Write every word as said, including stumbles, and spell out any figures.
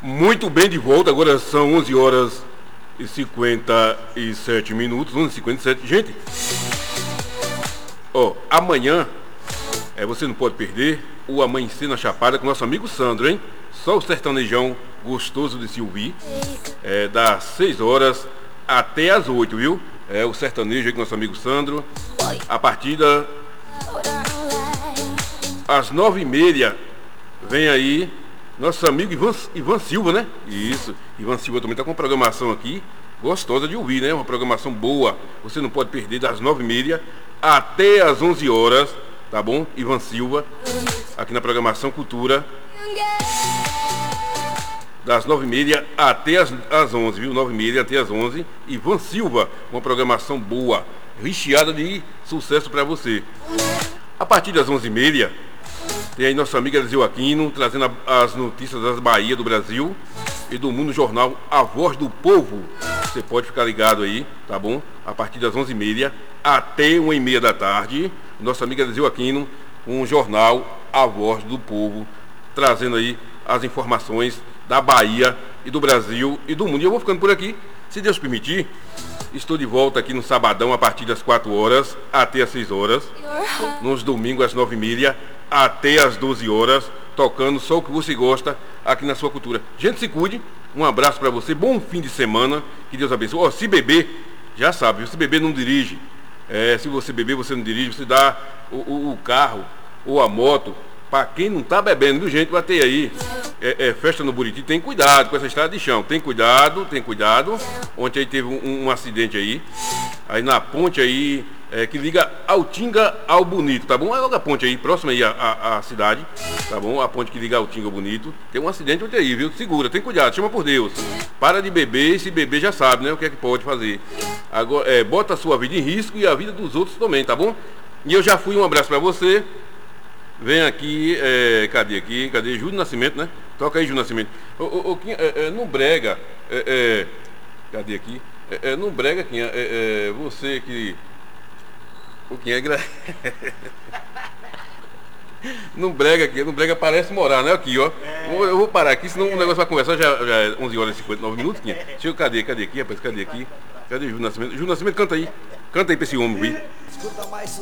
Muito bem, de volta, agora são onze horas e cinquenta e sete minutos, onze e cinquenta e sete. Gente, ó, amanhã, é, você não pode perder o Amanhecer na Chapada com nosso amigo Sandro, hein? Só o sertanejão gostoso de se ouvir, é, das seis horas até as oito, viu? É o sertanejo aí com nosso amigo Sandro. A partida às nove e meia vem aí nosso amigo Ivan, Ivan Silva, né? Isso, Ivan Silva também está com programação aqui, gostosa de ouvir, né? Uma programação boa, você não pode perder, das nove e meia até as onze horas, tá bom? Ivan Silva, aqui na programação Cultura, das nove e meia até as, as onze, viu? nove e meia até as onze, Ivan Silva, uma programação boa, recheada de sucesso para você. A partir das onze e meia, tem aí nossa amiga Eliseu Aquino, trazendo a, as notícias das Bahia, do Brasil e do mundo, jornal A Voz do Povo. Você pode ficar ligado aí, tá bom? A partir das onze e meia até uma e meia da tarde, nossa amiga Eliseu Aquino, um jornal A Voz do Povo, trazendo aí as informações da Bahia e do Brasil e do mundo. E eu vou ficando por aqui, se Deus permitir. Estou de volta aqui no sabadão a partir das quatro horas até as seis horas, nos domingos às nove e meia até as doze horas, tocando só o que você gosta aqui na sua cultura. Gente, se cuide, um abraço para você, bom fim de semana, que Deus abençoe. Ó, se beber, já sabe, se beber não dirige, é, se você beber você não dirige, você dá o, o, o carro ou a moto para quem não tá bebendo, viu gente, vai ter aí é, é, festa no Buriti. Tem cuidado com essa estrada de chão, tem cuidado, tem cuidado. Ontem aí teve um, um acidente aí, aí na ponte aí, é, que liga Altinga ao Bonito, tá bom? É logo a ponte aí, próxima aí à cidade, tá bom? A ponte que liga Altinga ao Bonito. Tem um acidente ontem aí, viu? Segura, tem cuidado, chama por Deus. Para de beber, e se beber já sabe, né? O que é que pode fazer. Agora, é, bota a sua vida em risco e a vida dos outros também, tá bom? E eu já fui, um abraço pra você. Vem aqui, é, cadê aqui? Cadê? Júlio Nascimento, né? Toca aí, Júlio Nascimento. Ô, ô, ô, é, é, não brega, é, é, cadê aqui? É, é, não brega, Quinha, é, é, você que... O Quinha é gra... Não brega aqui, não brega, parece morar, né? Aqui, ó. Eu, eu vou parar aqui, senão o negócio vai conversar, já, já é onze horas e cinquenta e nove minutos, Quinha. Deixa eu, cadê, cadê aqui, rapaz, cadê aqui? Cadê Júlio Nascimento? Júlio Nascimento, canta aí. Canta aí pra esse homem, viu? Escuta mais